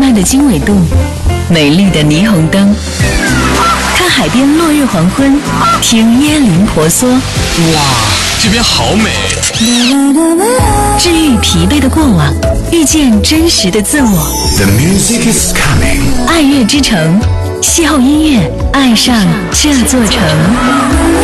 爱的经纬度，美丽的霓虹灯，看海边落日黄昏，听椰林婆娑。 哇，这边好美！ 治愈疲惫的过往，遇见真实的自我。 The music is coming。 爱乐之城，邂逅音乐，爱上这座城。